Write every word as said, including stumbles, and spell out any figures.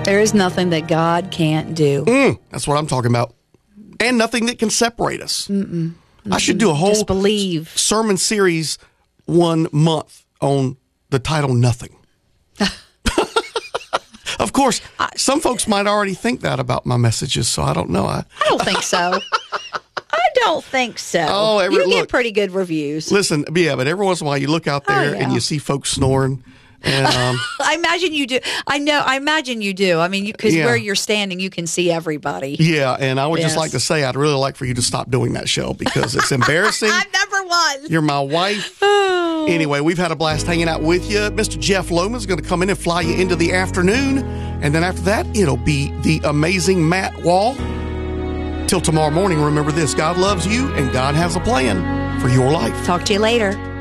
There is nothing that God can't do. Mm, that's what I'm talking about. And nothing that can separate us. Mm-mm. I should do a whole Just believe. sermon series one month on the title Nothing. Of course, some folks might already think that about my messages, so I don't know. I, I don't think so. I don't think so. Oh, every, you get look, pretty good reviews. Listen, yeah, but every once in a while you look out there Oh, yeah. and you see folks snoring. And, um, I imagine you do. I know. I imagine you do. I mean, because Yeah. where you're standing, you can see everybody. yeah, and I would just Yes. like to say I'd really like for you to stop doing that show because it's embarrassing. I'm number one. You're my wife. Anyway, we've had a blast hanging out with you. Mister Jeff Loman is going to come in and fly you into the afternoon. And then after that, it'll be the amazing Matt Wall. Till tomorrow morning, remember this: God loves you and God has a plan for your life. Talk to you later.